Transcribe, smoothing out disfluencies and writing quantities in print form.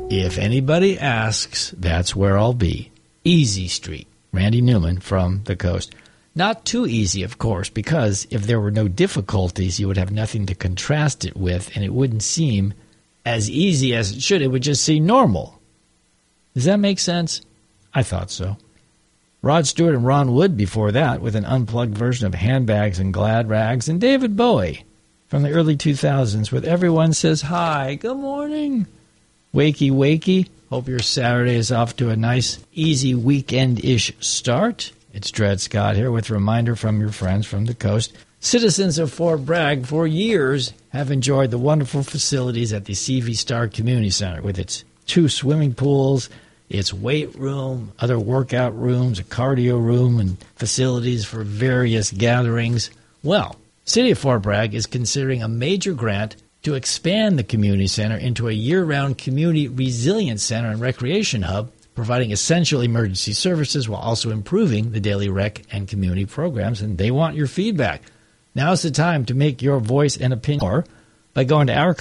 If anybody asks, that's where I'll be. Easy Street. Randy Newman from the Coast. Not too easy, of course, because if there were no difficulties, you would have nothing to contrast it with, and it wouldn't seem as easy as it should. It would just seem normal. Does that make sense? I thought so. Rod Stewart and Ron Wood before that with an unplugged version of Handbags and Glad Rags, and David Bowie from the early 2000s with Everyone Says Hi, Good Morning. Wakey, wakey. Hope your Saturday is off to a nice, easy weekend-ish start. It's Dred Scott here with a reminder from your friends from the Coast. Citizens of Fort Bragg for years have enjoyed the wonderful facilities at the CV Star Community Center with its 2 swimming pools, its weight room, other workout rooms, a cardio room, and facilities for various gatherings. Well, City of Fort Bragg is considering a major grant to expand the community center into a year-round community resilience center and recreation hub, providing essential emergency services while also improving the daily rec and community programs, and they want your feedback. Now's the time to make your voice and opinion by going to our